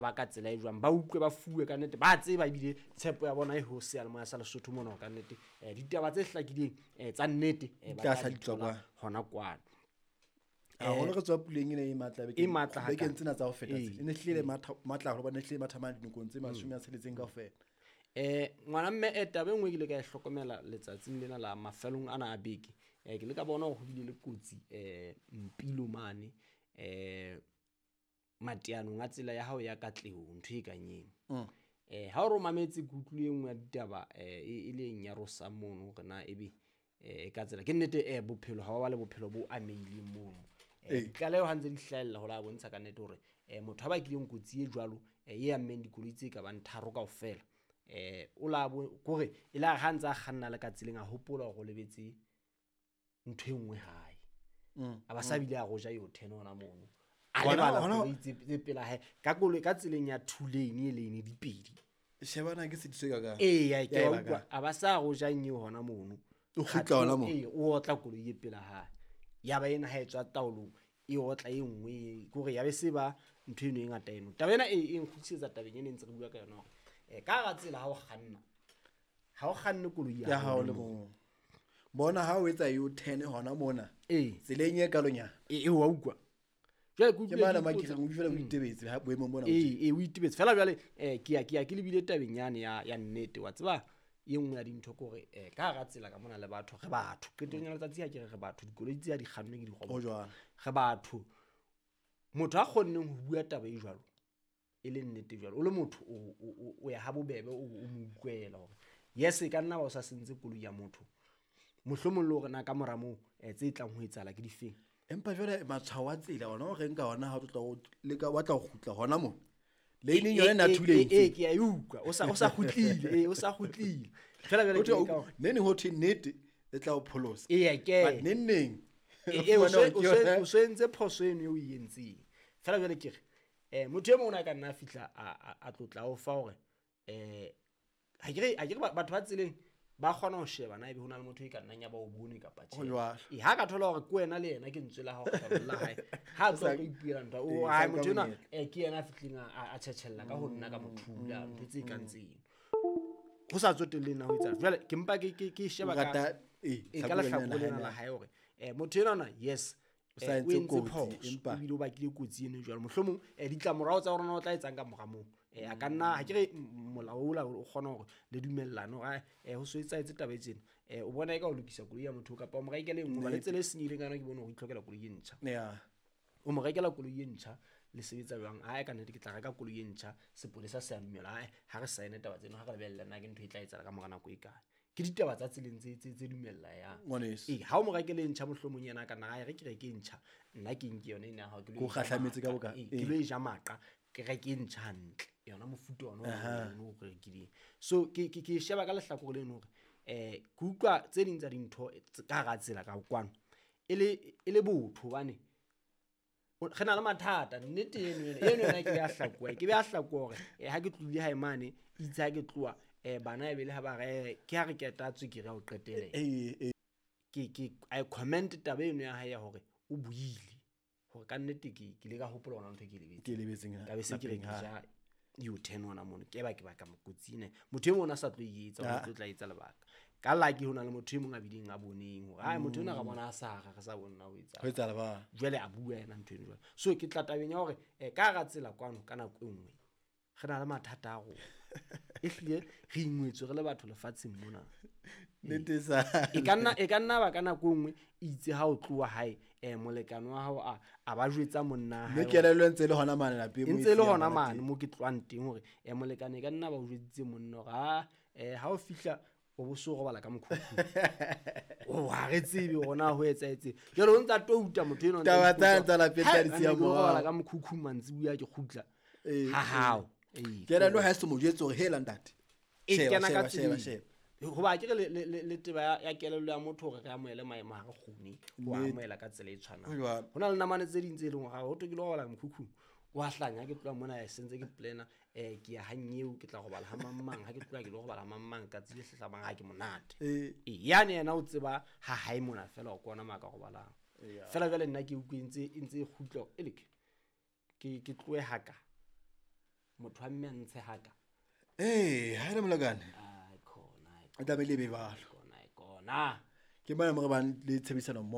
ba ka tsela e jwang ba utlwe ba fuwe ka nnete ba tseba ebile tshepo ya bona e ho se mo ya sa Lesotho mona ka nnete ditaba tse hlakileng tsa nnete ba tla ditlola hona kwana go le go tswa puleng ene e matla be ke ntsena tsa go feta ene hlile matla go ba ne hlile mathamana dinokong tse 16 ka ofela ngwana mme taba engwe ke le ka e hlokomela letsatsing lena la mafelong ana a beke ke le ka bona go bile le kotsi Mpilo mane mateanong a tsela ya hao ya Katleho ntho e kanyeng ha o re mametse kutlwe engwe ya ditaba e leng ya Rosa mono rena ebe ka tsela ke nnete bophelo ha wa le bophelo bo ameileng mono ditlaleho ha ntse di hlahella ho la bontsha ka nnete hore motho ha ba kileng kotsi e jwalo ye ya mmeng dikoloi tse ka bang tharo kaofela o la gore e la ga ntse a kganna le ka tseleng a hopola go lebetse ntho e nngwe hae a ba sa bile a go ja yo 10 ona mono a le bana tse pela hae ka koloi ka tseleng ya two lane e lane dipedi shebana ke sediso ka ya ke wa a ba sa go ja nnye hona mono o khutla ona mo o otla koloi e pela hae ya ba ena ha etswa taolong e otla e nngwe gore ya be se ba ntho eno e ngata eno taba ena e nkgutsetsa tabeng ene ntse re bua ka yona ka ga tsela ha o kganne koloi ya ha o le mo bona ha o etsa yo 10 hona mona tseleng e kalonya wa ukwa jwale ke mana makire go fela go itebetse ha boemo bona o itebetse fela jwale ke lebile tabeng ya nnete wa tseba ye nngwe ya dintho kore ka ga tsela ka mona le batho re batho ketonyana letsatsi ha ke re batho dikoloi tse ya di kgannwe ke dikgomo re batho motho a khonneng ho bua taba e jwalo e le nnete jwalo o le motho o ya ha bobebe o mo utlwela hore yes ka nna ba o sa sentse koloi ya motho mohlomong le hore na ka moramo tse tlang ho etsala ke difeng empa jwale matshwao a tsela ona o renka ona ha o tla go le ka batla go gutla hona mo lane yona na thuleng ke ya utlwa o sa gutlile o sa gutlile fela jwale ke ka nene ho thenete le tla o pholosa ke but neneng o sentse phoso eno e o yentseng fela jwale ke re motho e mona ka nna fihla a tlotla o fa hore ha ke batho ba tseleng ba khona ho sheba na ebe hona le motho e ka nnang ya ba o bone ka pathe ha ka thola hore ke wena le yena ke ntswela ha go la hae ha tlo go ipira ntwa o ha motho ena ke yena fitlinga a tshetshellla ka ho nna ka mothula ntse ka ntseng go sa tsotelle nna ho etsa jwale ke mpa ke sheba ka ka la hlakolena la hae hore motho ena yes o entse phoso ebile o bakile kotsi eno jwalo mohlomong ditlamorao tsa rona o tla etsang ka moramong a ka nna ha ke re molaola o kgona hore le dumellano ho so etsa taba tsena o bona eka o lokisa koloi ya motho kapa o mo rekele nngwe ba le tsele senyile kana ke bona go itlhokela koloi e ntjha o mo rekela koloi e ntjha le sebetsa jwang ka nne ke tla reka koloi e ntjha sepolesa se a dumela ha re saene taba tseno ha ka lebella nna ke ntho e tla etsa ka morana ko e kae ke ditaba tsa tseleng tse dumella ya ha o mo rekele ntjha mohlomong yena ka nna re ke reke ntjha nna ke nke yona ina ha ke go gahlametse ka boka ke lo e ja maqa ke reke ntjha hantle yona mofuta ona o re ke so ke sheba ka lehlakore le no re ke utlwa tse ding tsa dintho ka ga tsela ka kwano e le botho bane re na le mathata nnete eno yona ke ya hlakwa ke be a hlakwa gore ha ke tlile ha imane itse ha ke tloa bana e bele ha ba re ke ha re ketatswe ke re o qetele ke I comment taba eno ya hae ya hore o buile hore ka nnete ke le ka hopola ona ntho ke lebetseng ka be se ke re ja you 10 ona mona ke ba ka mokotsine motho e mona sa tlo etsa o tlo tla etsa lebaka ka la ke hona le motho e mong a biding a boneng hore motho ona ga bona ga sa bona o etsa le ba jwale a bua ena ntho eno jwale so ke tla tabeng ya hore ka ga tsela kwano kana go engwe re na le mathata a go e hlile re ingwetswe re le batho lefatsheng mona nete sa e ka nna ba kana go engwe itse ha o tloa hae molekano wa hao a ba jwetsa monna hae ke le ntse le hona mane lapeng mo ntse le hona mane mo ke tlwang teng hore molekane ka nna ba o jwetse monna ga ha o fihla o bo so go bala ka mokhukhu o ha re tsebe gona ho etsetse jalo o ntsa touta motho eno taba tsa la peta di sia mo go bala ka mokhukhu mantsi bua ke khutla ha hao ke ra no ha se mo jwetse gore hela ntate kena ka tsela go ba ke le teba ya kelelo ya motho gore ka moele maemo ha re khone go amoela ka tsela e tshwana hona le namane tse ding tse leng ga go to ke lo bala mokhukhu wa hlanya ke tloa mona sentse ke plana ke ya hanyeo ke tla go bala ha mammang ha ke tloa ke lo go bala mammang ka tsile hlehlabang ha ke monate yane yena o tseba ha hae mona fela o kona maka go balang fela jale nna ke utlwentse ntse khutlo eleke ke tloe haka motho wa mme a ntshe haka ha ene molekane khona o tlamehile e be balo kona ke bona mo re bang le tshebisano mmoho